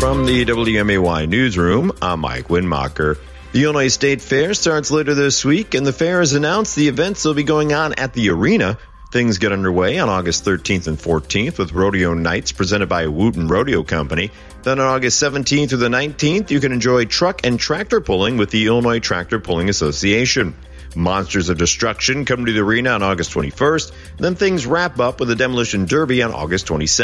From the WMAY newsroom, I'm Mike Winmacher. The Illinois State Fair starts later this week, and the fair has announced the events will be going on at the arena. Things get underway on August 13th and 14th with rodeo nights presented by Wooten Rodeo Company. Then on August 17th through the 19th, you can enjoy truck and tractor pulling with the Illinois Tractor Pulling Association. Monsters of Destruction come to the arena on August 21st. Then things wrap up with a demolition derby on August 22nd.